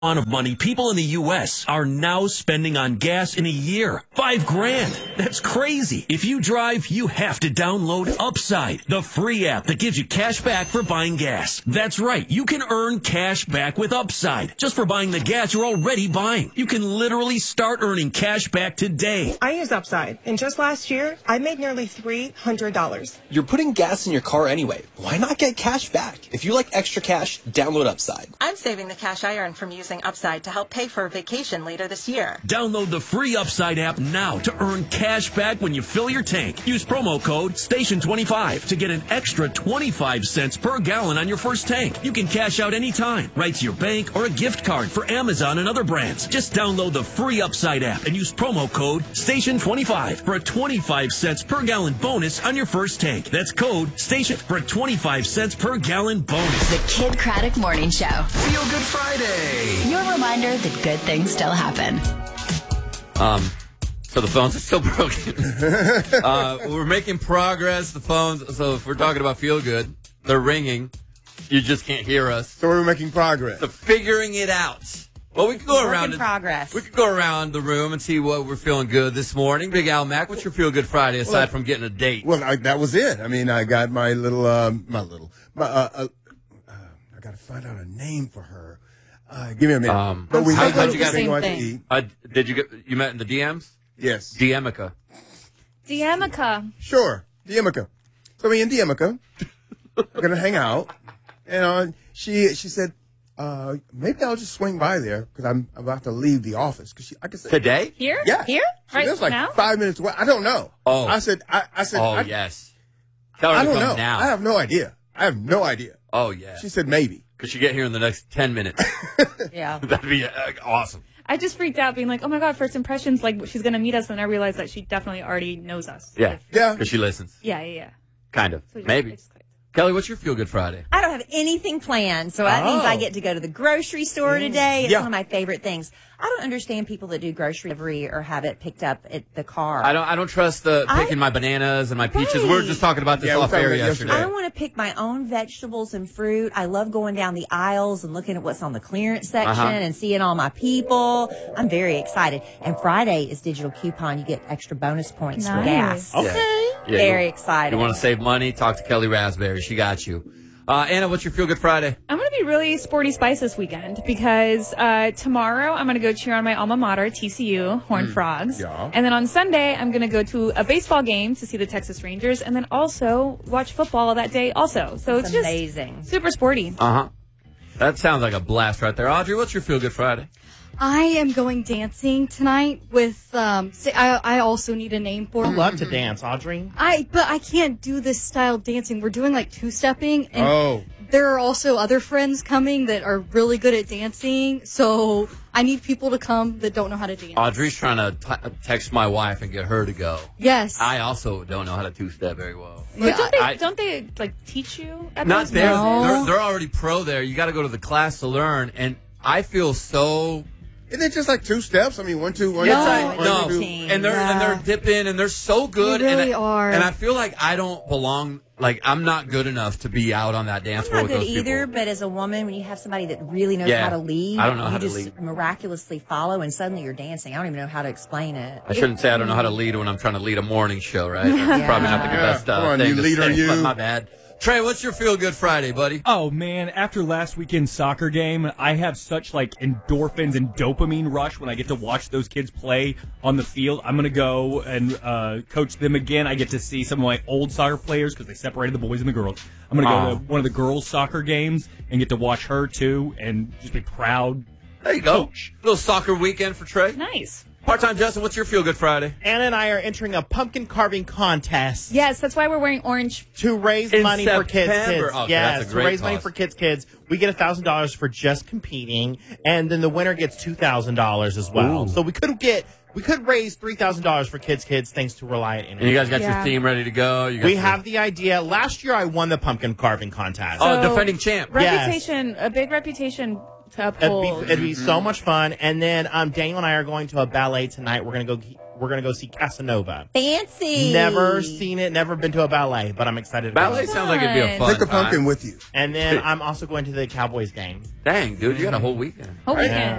amount of money people in the U.S. are now spending on gas in a year. $5,000. That's crazy. If you drive, you have to download Upside, the free app that gives you cash back for buying gas. That's right. You can earn cash back with Upside just for buying the gas you're already buying. You can literally start earning cash back today. I use Upside, and just last year, I made nearly $300. You're putting gas in your car anyway. Why not get cash back? If you like extra cash, download Upside. I'm saving the cash I earn from using Upside to help pay for a vacation later this year. Download the free Upside app now to earn cash back when you fill your tank. Use promo code STATION25 to get an extra 25 cents per gallon on your first tank. You can cash out anytime, right to your bank or a gift card for Amazon and other brands. Just download the free Upside app and use promo code STATION25 for a 25 cents per gallon bonus on your first tank. That's code STATION for a 25 cents per gallon bonus. The Kid Craddock Morning Show. Feel Good Friday. Your reminder that good things still happen. So the phones are still broken. We're making progress. The phones, so if we're talking about Feel Good, they're ringing. You just can't hear us. So we're making progress. So figuring it out. Well, we could go around. Progress. We could go around the room and see what we're feeling good this morning. Big Al Mac, what's your Feel Good Friday aside from getting a date? Well, that was it. I mean, I got my little, I got to find out a name for her. Give me a minute. But we how'd you get to eat. Did you met in the DMs? Yes. DMica. Sure. Diemica. So me and Diemica are going to hang out. And she said, maybe I'll just swing by there because I'm about to leave the office. Today? Here? Yeah. Here? Right That's like now? 5 minutes away. I don't know. Oh. I said. Yes. Tell her I to don't come know. now. I have no idea. Oh, yeah. She said maybe. Because she get here in the next 10 minutes. Yeah. That'd be awesome. I just freaked out being like, oh my God, first impressions, like she's going to meet us. And I realized that she definitely already knows us. Yeah. Yeah. Because she listens. Yeah. Kind of. So Maybe. Kelly, what's your Feel Good Friday? I don't have anything planned, so that means I get to go to the grocery store today. It's one of my favorite things. I don't understand people that do grocery delivery or have it picked up at the car. I don't trust picking my bananas and my peaches. We were just talking about this off air yesterday. I want to pick my own vegetables and fruit. I love going down the aisles and looking at what's on the clearance section and seeing all my people. I'm very excited. And Friday is digital coupon. You get extra bonus points for gas. Okay. Yeah, very excited. You want to save money? Talk to Kelly Raspberry. She got you. Anna, what's your Feel Good Friday? I'm going to be really sporty spice this weekend because tomorrow I'm going to go cheer on my alma mater, TCU, Horned Frogs. Yeah. And then on Sunday, I'm going to go to a baseball game to see the Texas Rangers and then also watch football that day also. So it's just amazing. Super sporty. That sounds like a blast right there. Audrey, what's your Feel Good Friday? I am going dancing tonight with, I also need a name for it. I love to dance, Audrey. But I can't do this style of dancing. We're doing like two-stepping. And there are also other friends coming that are really good at dancing. So I need people to come that don't know how to dance. Audrey's trying to text my wife and get her to go. Yes. I also don't know how to two-step very well. But don't they like teach you at Not those? there. No. They're already pro there. You got to go to the class to learn. And I feel so... Isn't it just like two steps? I mean, 1, 2, 1, No, 2. And they're dipping and they're so good. They really are. And I feel like I don't belong. Like I'm not good enough to be out on that dance floor I'm with not those good either, people. but as a woman, when you have somebody that really knows how to lead, I don't know how to you lead. just miraculously follow, and suddenly you're dancing. I don't even know how to explain it. I shouldn't say I don't know how to lead when I'm trying to lead a morning show, right? That's probably not the best Come on, thing you to leader, say, you. but my bad. Trey, what's your Feel Good Friday, buddy? Oh, man, after last weekend's soccer game, I have such, endorphins and dopamine rush when I get to watch those kids play on the field. I'm going to go and coach them again. I get to see some of my old soccer players because they separated the boys and the girls. I'm going to go to one of the girls' soccer games and get to watch her, too, and just be proud. There you go. Little soccer weekend for Trey. Nice. Part-time Justin, what's your Feel Good Friday? Anna and I are entering a pumpkin carving contest. Yes, that's why we're wearing orange. To raise In money for kids. September. Okay, yes, that's a to great raise money cause. for kids. We get $1,000 for just competing, and then the winner gets $2,000 as well. Ooh. So we could raise $3,000 for kids thanks to Reliant Energy. And you guys got your theme ready to go? We have the idea. Last year I won the pumpkin carving contest. Oh, defending champ. Reputation, a big reputation to uphold. It'd be so much fun. And then Daniel and I are going to a ballet tonight. We're We're going to go see Casanova. Fancy. Never seen it, never been to a ballet, but I'm excited about it. Ballet sounds like it'd be a fun Take the time. pumpkin with you. And then I'm also going to the Cowboys game. Dang, dude, you got a whole weekend. Whole weekend. Yeah.